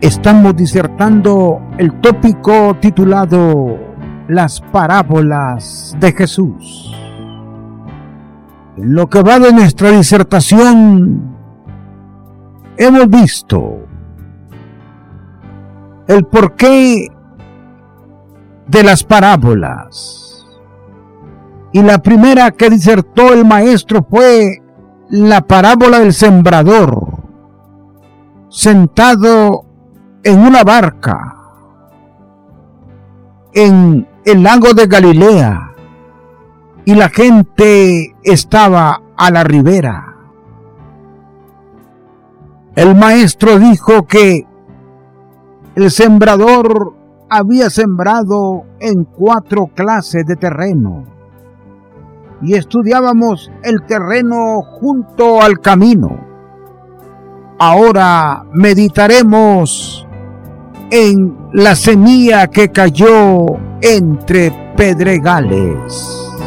Estamos disertando el tópico titulado Las parábolas de Jesús. En lo que va de nuestra disertación, hemos visto el porqué de las parábolas. Y la primera que disertó el maestro fue la parábola del sembrador, sentado en una barca en el lago de Galilea, y la gente estaba a la ribera. El maestro dijo que el sembrador había sembrado en 4 clases de terreno, y estudiábamos el terreno junto al camino. Ahora meditaremos en la semilla que cayó entre pedregales.